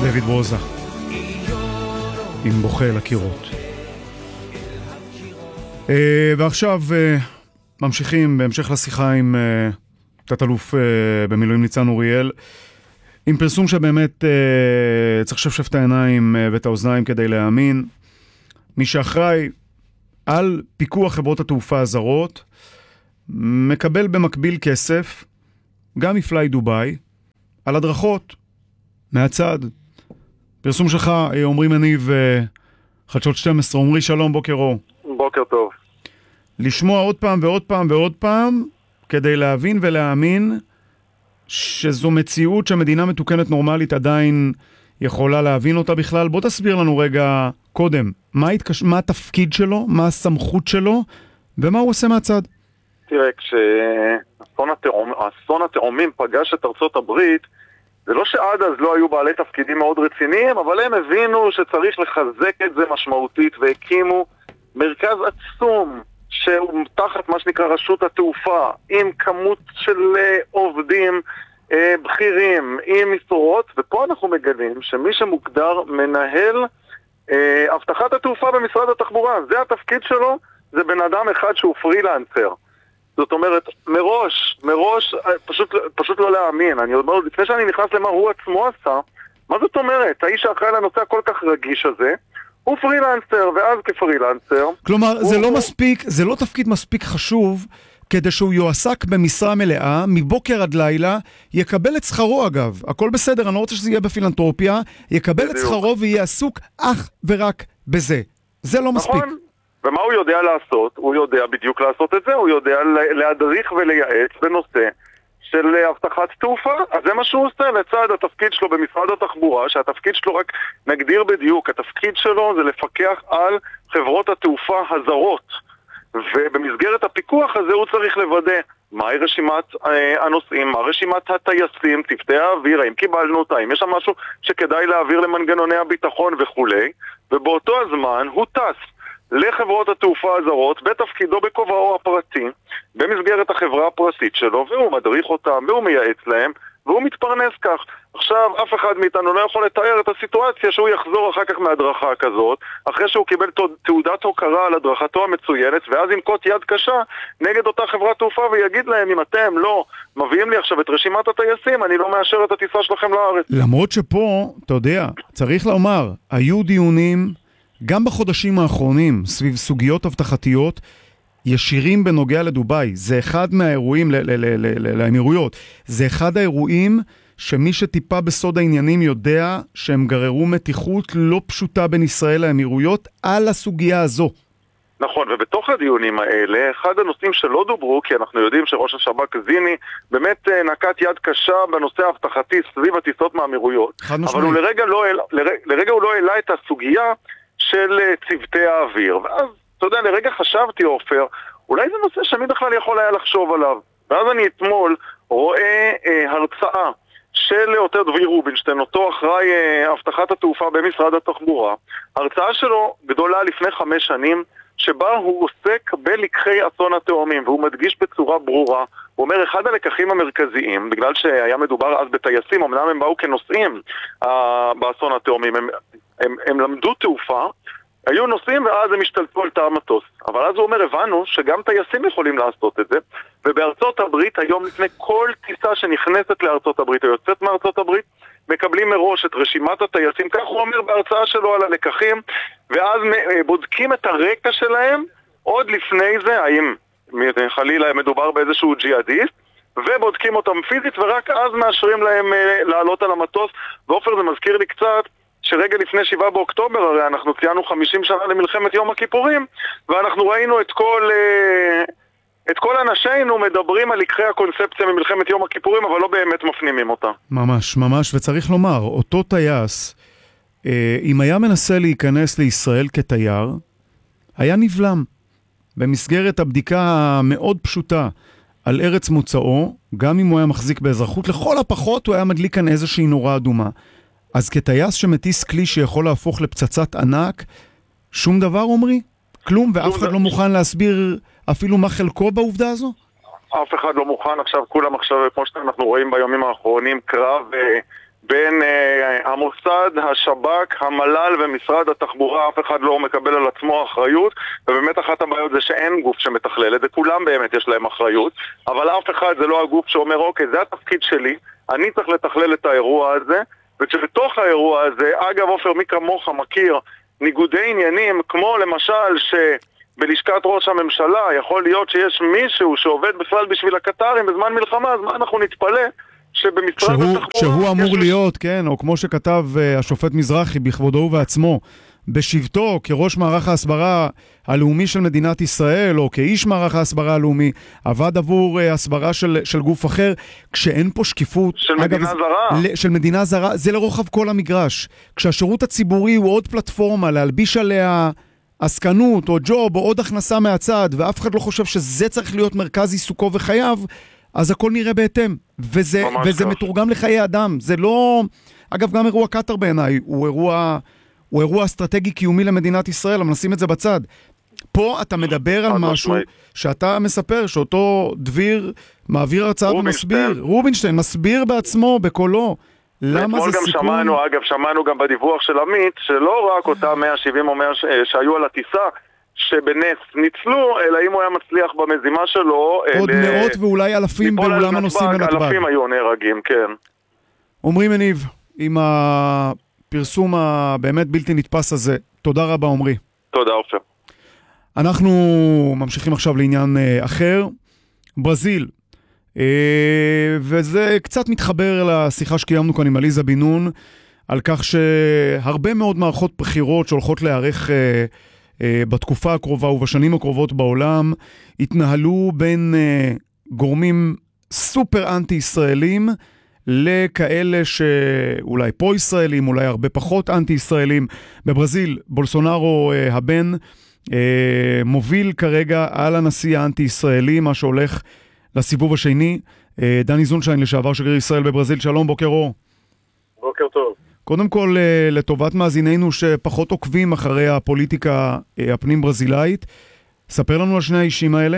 דוד ברוזה עם בוכה אל הקירות. ועכשיו ממשיכים בהמשך לשיחה עם תת-אלוף במילואים ניצן אוריאל, עם פרסום שבאמת צריך לשפשף את העיניים ואת האוזניים כדי להאמין. מי שאחראי על פיקוח חברות התעופה הזרות מקבל במקביל כסף גם מפליי דוביי על הדרכות מהצד. פרסום שלך, עומרי מניב, חדשות 12. עומרי, שלום, בוקר אור. בוקר טוב. לשמוע עוד פעם ועוד פעם ועוד פעם כדי להבין ולהאמין שזו מציאות שהמדינה מתוקנת נורמלית עדיין יכולה להבין אותה בכלל. בוא תסביר לנו רגע קודם, מה התפקיד שלו, מה הסמכות שלו ומה הוא עושה מהצד. תראה, כשאסון התאומים פגש את ארצות הברית, זה לא שעד אז לא היו בעלי תפקידים מאוד רציניים, אבל הם הבינו שצריך לחזק את זה משמעותית, והקימו מרכז עצום שהוא תחת מה שנקרא רשות התעופה, עם כמות של עובדים בכירים, עם משרות, ופה אנחנו מגלים שמי שמוגדר מנהל הבטחת התעופה במשרד התחבורה, זה התפקיד שלו, זה בן אדם אחד שהוא פרילנסר. זאת אומרת, מראש, פשוט לא להאמין. אני אומר, לפני שאני נכנס למה הוא עצמו עשה, מה זאת אומרת? האיש האחראי לנושא הכל כך רגיש הזה, הוא פרילנסר, ואז כפרילנסר... כלומר, זה לא תפקיד מספיק חשוב, כדי שהוא יועסק במשרה מלאה, מבוקר עד לילה, יקבל את שכרו אגב. הכל בסדר, אני לא רוצה שזה יהיה בפילנטרופיה, יקבל את שכרו ויהיה עסוק אך ורק בזה. זה לא מספיק. נכון. ומה הוא יודע לעשות? הוא יודע בדיוק לעשות את זה, הוא יודע להדריך ולייעץ בנושא של הבטחת תעופה. אז זה מה שהוא עושה לצד התפקיד שלו במשרד התחבורה, שהתפקיד שלו רק נגדיר בדיוק, התפקיד שלו זה לפקח על חברות התעופה הזרות, ובמסגרת הפיקוח הזה הוא צריך לוודא מהי רשימת הנוסעים, מה רשימת הטייסים, צוותי האוויר, האם קיבלנו אותה, האם יש שם משהו שכדאי להעביר למנגנוני הביטחון וכולי, ובאותו הזמן הוא טס לחברות התעופה הזרות בתפקידו בכובעו הפרטי במסגרת החברה הפרטית שלו, והוא מדריך אותם והוא מייעץ להם והוא מתפרנס כך. עכשיו אף אחד מאיתנו לא יכול לתאר את הסיטואציה שהוא יחזור אחר כך מהדרכה כזאת אחרי שהוא קיבל תעודת הוקרה על הדרכתו המצוינת, ואז ינקוט יד קשה נגד אותה חברת תעופה ויגיד להם, אם אתם לא מביאים לי עכשיו את רשימת הטייסים, אני לא מאשר את הטיסה שלכם לארץ. למרות שפה, אתה יודע, צריך לומר, היו דיונים גם בחודשים האחרונים סביב סוגיות הבטחתיות ישירים בנוגע לדוביי. זה אחד מהאירועים לאמירויות. זה אחד האירועים שמי שטיפה בסוד העניינים יודע שהם גררו מתיחות לא פשוטה בין ישראל לאמירויות על הסוגיה הזו. נכון, ובתוך הדיונים האלה, אחד הנושאים שלא דוברו, כי אנחנו יודעים שראש השב"כ זיני באמת נקט יד קשה בנושא ההבטחתי סביב הטיסות מאמירויות. אבל הוא לרגע הוא לא העלה את הסוגיה של צוותי האוויר. ואז, אתה יודע, לרגע חשבתי, עופר, אולי זה נושא שאני בכלל יכול היה לחשוב עליו. ואז אני אתמול רואה הרצאה של אותו דבי רובינשטיין, אותו אחראי הבטחת התעופה במשרד התחבורה. הרצאה שלו גדולה לפני 5 שנים, שבה הוא עוסק בלקחי אסון התאומים, והוא מדגיש בצורה ברורה. הוא אומר, אחד הלקחים המרכזיים, בגלל שהיה מדובר אז בטייסים, אמנם הם באו כנוסעים באסון התאומים, הם למדו תעופה, היו נוסעים ואז הם השתלטו על תא המטוס. אבל אז הוא אומר, הבנו שגם טייסים יכולים לעשות את זה, ובארצות הברית היום לפני כל טיסה שנכנסת לארצות הברית או יוצאת מארצות הברית, מקבלים מראש את רשימת הטייסים, כך הוא אומר בהרצאה שלו על הלקחים, ואז בודקים את הרקע שלהם עוד לפני זה, האם חלילה מדובר באיזשהו ג'יהאדיסט, ובודקים אותם פיזית, ורק אז מאשרים להם לעלות על המטוס. ואופר, זה מזכיר לי קצת שרגע לפני 7 באוקטובר, הרי אנחנו ציינו 50 שנה למלחמת יום הכיפורים, ואנחנו ראינו את כל אנשינו מדברים על לקחי הקונספציה ממלחמת יום הכיפורים, אבל לא באמת מפנימים אותה. ממש, ממש, וצריך לומר, אותו טייס, אם היה מנסה להיכנס לישראל כתייר, היה נבלם. במסגרת הבדיקה המאוד פשוטה על ארץ מוצאו, גם אם הוא היה מחזיק באזרחות, לכל הפחות הוא היה מדליק כאן איזושהי נורה אדומה. אז כטייס שמטיס כלי שיכול להפוך לפצצת ענק, שום דבר אומרי? כלום, ואף אחד לא מוכן להסביר אפילו מה חלקו בעובדה הזו? אף אחד לא מוכן. עכשיו כולם עכשיו, כמו שאנחנו רואים ביומים האחרונים, קרב בין המוסד, השב"כ, המל"ל ומשרד התחבורה. אף אחד לא מקבל על עצמו אחריות, ובאמת אחת הבעיות זה שאין גוף שמתכלל את זה, כולם באמת יש להם אחריות, אבל אף אחד זה לא הגוף שאומר אוקיי, זה התפקיד שלי, אני צריך לתכלל את האירוע הזה, וכשבתוך האירוע הזה, אגב עופר, מי כמוך מכיר ניגודי עניינים, כמו למשל שבלשכת ראש הממשלה יכול להיות שיש מישהו שעובד בכלל בשביל הקטרים בזמן מלחמה, אז מה אנחנו נתפלא שבמשרד התחבורה... שהוא אמור להיות, כן, או כמו שכתב השופט מזרחי בכבודו ובעצמו, בשבתו כראש מערך ההסברה הלאומי של מדינת ישראל, או כאיש מערך ההסברה הלאומי, עבד עבור הסברה של גוף אחר, כשאין פה שקיפות... של מדינה זרה. של מדינה זרה, זה לרוחב כל המגרש. כשהשירות הציבורי הוא עוד פלטפורמה להלביש עליה עסקנות, או ג'וב, או עוד הכנסה מהצד, ואף אחד לא חושב שזה צריך להיות מרכז עיסוקו וחייו, אז הכל נראה בהתאם. וזה מתורגם לחיי אדם. זה לא... אגב, גם אירוע קטר בעיניי הוא אירוע אסטרטגי קיומי למדינת ישראל, אבל נשים את זה בצד. פה אתה מדבר על משהו שאתה מספר, שאותו דביר מעביר הרצאה ומסביר, רובינשטיין מסביר בעצמו, בקולו, למה זה סיכון... שמענו גם בדיווח של עמית, שלא רק אותם 170 אומר שהיו על הטיסה, שבנס ניצלו, אלא אם הוא היה מצליח במזימה שלו... עוד מאות ואולי אלפים באולם הנוסעים בנתב"ג. אלפים היו נהרגים, כן. אומרים מניב, עם הפרסום הבאמת בלתי נתפס הזה, תודה רבה עומרי. תודה עופר. אנחנו ממשיכים עכשיו לעניין אחר, ברזיל, וזה קצת מתחבר לשיחה שקיימנו כאן עם עליזה בן נון, על כך שהרבה מאוד מערכות בחירות שהולכות להיערך בתקופה הקרובה ובשנים הקרובות בעולם, התנהלו בין גורמים סופר אנטי-ישראלים, לכאלה שאולי פרו-ישראלים, אולי הרבה פחות אנטי-ישראלים. בברזיל, בולסונארו הבן מוביל כרגע על הנשיא האנטי-ישראלי, מה שהולך לסיבוב השני. דני זונשיין, לשעבר שגריר ישראל בברזיל, שלום, בוקר אור. בוקר טוב. קודם כל, לטובת מאזיננו שפחות עוקבים אחרי הפוליטיקה הפנים ברזילאית, ספר לנו על שני האישים האלה.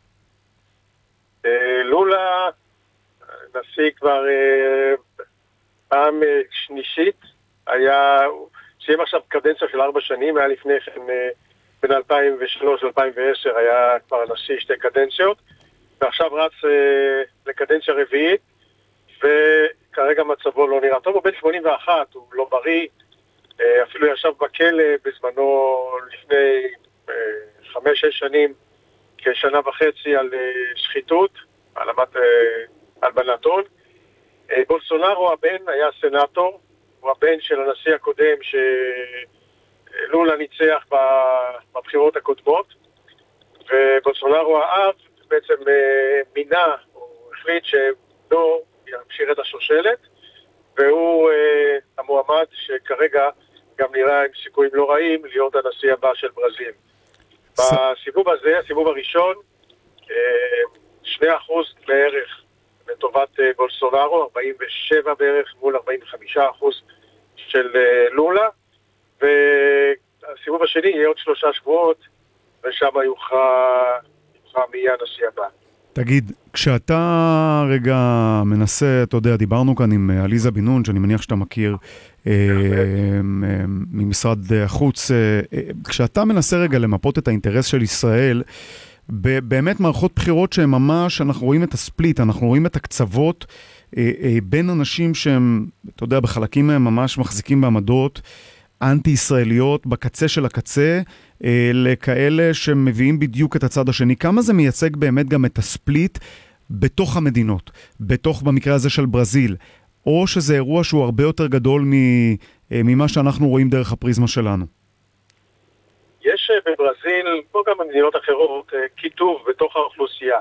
לולה, נשיא כבר פעם שלישית, סיים עכשיו קדנציה של 4 שנים, היה לפני כן בין 2003 ל-2010 היה כבר נשיא 2 קדנציות, ועכשיו רץ לקדנציה רביעית, וכרגע מצבו לא נראה טוב, הוא בן 81, הוא לא בריא, אפילו ישב בכלא בזמנו לפני 5-6 שנים, כשנה וחצי על שחיתות, העלמת הלבנת הון. בולסונארו הבן היה סנאטור, הוא הבן של הנשיא הקודם שלולה ניצח בבחירות הקודמות, ובולסונארו האב בעצם מינה, הוא החליט שלא ימשיך את השושלת, והוא המועמד שכרגע גם נראה עם סיכויים לא רעים להיות הנשיא הבא של ברזיל. בסיבוב הזה, הסיבוב הראשון, 2% בערך לטובת בולסונארו, 47 בערך מול 45% של לולה, והסיבוב השני יהיה עוד 3 שבועות, ושם יוכרע מי יהיה הנשיא הבא. תגיד, כשאתה רגע מנסה, אתה יודע, דיברנו כאן עם עליזה בן נון, שאני מניח שאתה מכיר, ממשרד החוץ, כשאתה מנסה רגע למפות את האינטרס של ישראל, באמת מערכות בחירות שהן ממש, אנחנו רואים את הספליט, אנחנו רואים את הקצוות בין אנשים שהם, אתה יודע, בחלקים מהם ממש מחזיקים בעמדות אנטי-ישראליות בקצה של הקצה, לכאלה שמביאים בדיוק את הצד השני. כמה זה מייצג באמת גם את הספליט בתוך המדינות, במקרה הזה של ברזיל, או שזה אירוע שהוא הרבה יותר גדול ממה שאנחנו רואים דרך הפריזמה שלנו? יש בברזיל, כמו גם במדינות אחרות, קיטוב בתוך האוכלוסייה.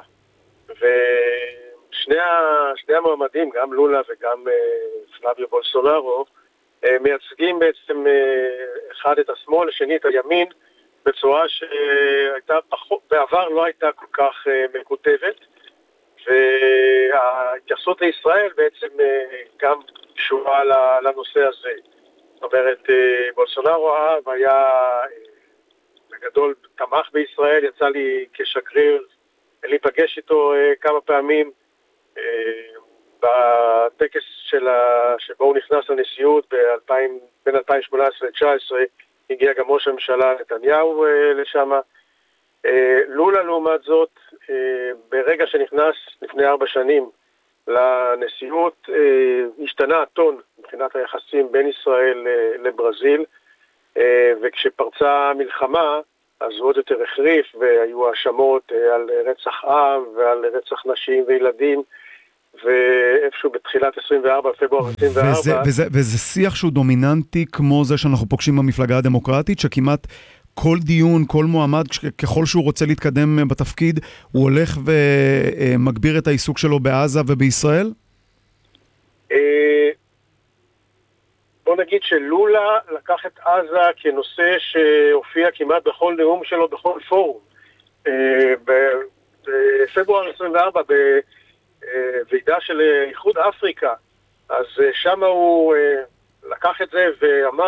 ושני המועמדים, גם לולה וגם פלאביו בולסונארו, מייצגים בעצם אחד את השמאל, השני את הימין, בצורה שהייתה בעבר לא הייתה כל כך מקוטבת, וההתייחסות לישראל בעצם גם קשורה לנושא הזה. זאת אומרת, בולסונארו האב היה בגדול תמך בישראל, יצא לי כשגריר להיפגש איתו כמה פעמים, בטקס שבו הוא נכנס לנשיאות בין 2018 ל-2019, הגיע גם ראש הממשלה נתניהו לשם. לולה לעומת זאת, ברגע שנכנס לפני 4 שנים לנשיאות, השתנה הטון מבחינת היחסים בין ישראל לברזיל, וכשפרצה מלחמה, אז הוא עוד יותר החריף, והיו האשמות על רצח עם ועל רצח נשים וילדים, ואיפשהו בתחילת 24, פברואר 24. וזה שיח שהוא דומיננטי כמו זה שאנחנו פוגשים במפלגה הדמוקרטית, שכמעט כל דיון, כל מועמד, ככל שהוא רוצה להתקדם בתפקיד, הוא הולך ומגביר את העיסוק שלו בעזה ובישראל? בוא נגיד שלולה לקח את עזה כנושא שהופיע כמעט בכל נאום שלו, בכל פורום. בפברואר 24, בוועידה של איחוד אפריקה, אז שם הוא לקח את זה ואמר